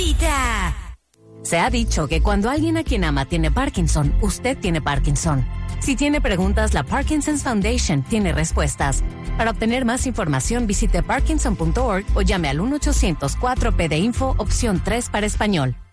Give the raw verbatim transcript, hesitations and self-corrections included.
cita. Se ha dicho que cuando alguien a quien ama tiene Parkinson, usted tiene Parkinson. Si tiene preguntas, la Parkinson's Foundation tiene respuestas. Para obtener más información, visite parkinson punto org o llame al uno ochocientos cuatro P de Info, opción tres para español.